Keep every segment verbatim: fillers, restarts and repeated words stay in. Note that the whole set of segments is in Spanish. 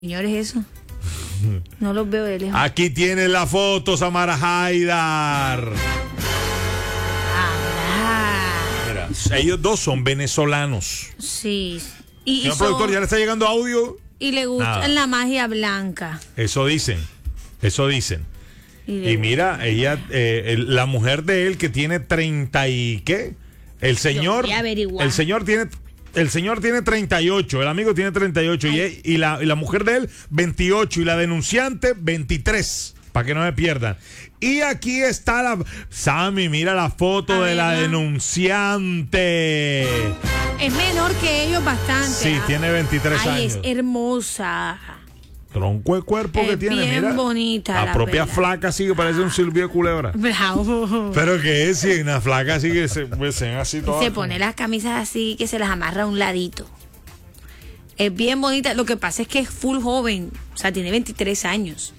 Señores, eso. No los veo de lejos. Aquí tienes la foto, Samara Haidar. Ah, Mira, ellos dos son venezolanos. sí. Y, y Señor son- productor, ¿ya le está llegando audio? y le gusta Nada. la magia blanca. Eso dicen, eso dicen. Y, le Y mira, ella, eh, el- la mujer de él que tiene treinta y ¿qué? El señor, voy a averiguar. el señor tiene, el señor tiene treinta y ocho, el amigo tiene treinta y ocho y, él- y la, y la mujer de él veintiocho y la denunciante veintitrés, para que no me pierdan. Y aquí está la, Sammy, mira la foto A de la verla. denunciante. Es menor que ellos bastante. Sí, ¿ah? tiene veintitrés Ay, años. es hermosa. Tronco de cuerpo Es que tiene, bien mira. bonita, La, la propia verdad. flaca así que parece un silbido de culebra. Bravo. Pero que es, si una flaca así que se, pues, se ven así todas. Se pone las camisas así que se las amarra a un ladito. Es bien bonita. Lo que pasa es que es full joven. O sea, tiene veintitrés años.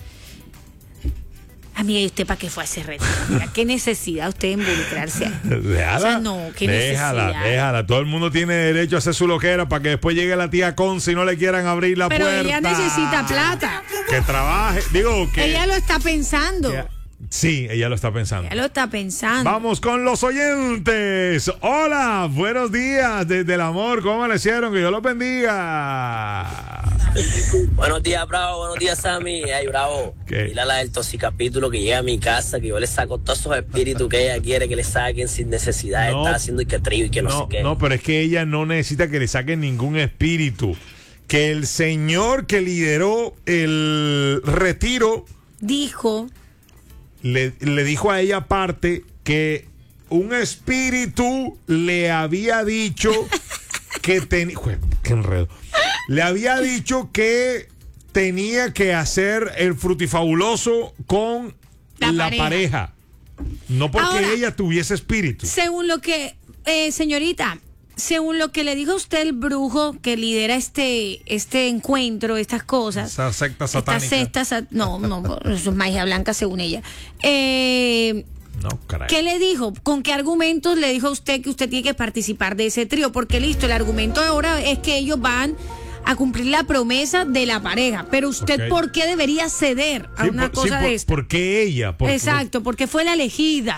Amiga, ¿y usted para qué fue a ese retiro? Mira, ¿qué necesidad usted de involucrarse ahí? Déjala. O sea, no, qué déjala, necesidad. déjala. Todo el mundo tiene derecho a hacer su loquera para que después llegue la tía Conce y no le quieran abrir la Pero puerta. ella necesita plata. Que trabaje. Digo que. Ella lo está pensando. que- sí, ella lo está pensando. Ella lo está pensando. Vamos con los oyentes. Hola, buenos días desde el amor. ¿Cómo le hicieron? Que Dios los bendiga. Buenos días, Bravo. Buenos días, Sammy. Ay, Bravo. ¿Qué? Mira la del toxicapítulo que llega a mi casa, que yo le saco todos esos espíritus que ella quiere que le saquen sin necesidad de No. estar haciendo y que trío y que no, No, sé qué. no, pero es que ella no necesita que le saquen ningún espíritu. Que el señor que lideró el retiro Dijo, le, le dijo a ella aparte que un espíritu le había dicho que tenía... ¡Qué enredo! Le había dicho que tenía que hacer el frutifabuloso con La la, pareja. pareja. No porque Ahora, ella tuviese espíritu. según lo que, eh, señorita, según lo que le dijo a usted el brujo que lidera este, este encuentro, estas cosas. Esa secta Esta satánica. secta sa- no, no, eso es magia blanca según ella. Eh, No, caray. ¿Qué le dijo? ¿Con qué argumentos le dijo a usted que usted tiene que participar de ese trío? Porque listo, el argumento ahora es que ellos van a cumplir la promesa de la pareja. Pero usted, Ok. ¿por qué debería ceder a Sí, una por- sí, cosa por- de esta? ¿Por qué ella? Por- Exacto, porque fue la elegida.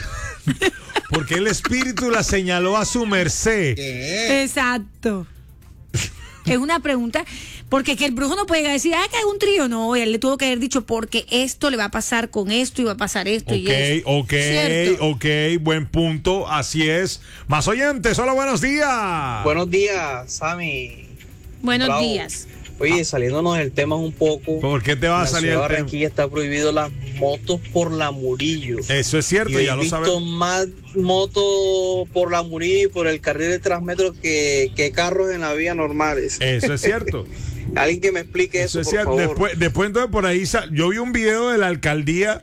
Porque el espíritu la señaló a su merced. Exacto. Es una pregunta, porque que el brujo no puede decir, ah, que hay un trío. No, él le tuvo que haber dicho, porque esto le va a pasar con esto y va a pasar esto y Ok, esto. ok, ¿Cierto? ok, buen punto, así es. Más oyentes, hola, buenos días. Buenos días, Sammy. Buenos Bravo. días. Oye, saliéndonos del tema un poco. ¿Por qué te va a en la salir ciudad de el tema? Barranquilla está prohibido las motos por la Murillo. Eso es cierto, Yo he ya lo visto sabemos. más motos por la Murillo y por el carril de Transmetro que, que carros en la vía normales. Eso es cierto. Alguien que me explique Eso eso, es por cierto. favor. Después, después entonces por ahí sal- yo vi un video de la alcaldía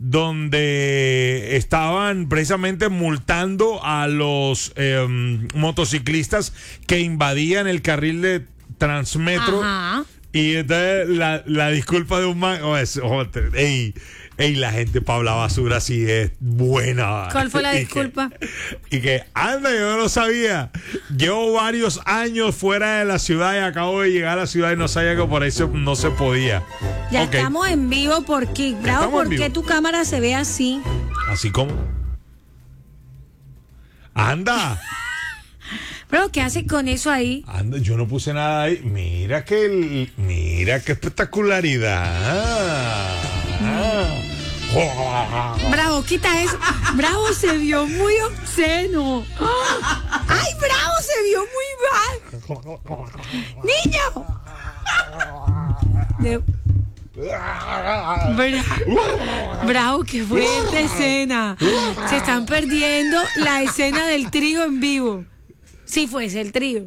donde estaban precisamente multando a los eh, motociclistas que invadían el carril de Transmetro. Ajá. Y entonces la, la disculpa de un man, oh, es, oh, te- ey, ey, la gente para hablar basura así es buena. ¿Cuál fue la Y que- disculpa? Y que, anda, yo no lo sabía. Llevo varios años fuera de la ciudad y acabo de llegar a la ciudad y no sabía que por eso no se podía. Ya Ok. estamos en vivo porque, Bravo, estamos en ¿por qué vivo. tu cámara se ve así? Así como. Anda. Pero, ¿qué hace con eso ahí? Anda, yo no puse nada ahí. Mira que el- mira qué espectacularidad. Ah. Bravo, quita eso. Bravo se vio muy obsceno. ¡Ay, Bravo se vio muy mal! ¡Niño! De- Bra- Bravo, qué fuerte escena. Se están perdiendo la escena del trío en vivo. Si fuese el trío.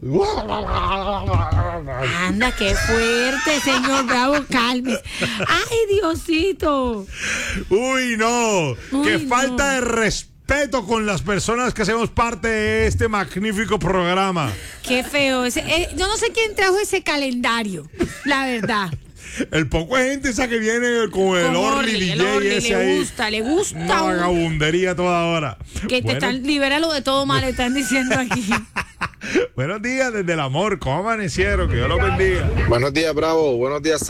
Anda, qué fuerte, señor Bravo, calme. ¡Ay, Diosito! Uy, no. Uy, Qué no. falta de respeto con las personas que hacemos parte de este magnífico programa. Qué feo. Ese, eh, yo no sé quién trajo ese calendario, la verdad. El poco de gente esa que viene con el Con Orly Orly, el D J Orly, ese le ahí. gusta, le gusta Una un- vagabundería toda hora. Que te Bueno, están, libéralo de todo mal, le están diciendo aquí. Buenos días desde el amor. ¿Cómo amanecieron? Que Dios los bendiga. Buenos días, Bravo. Buenos días,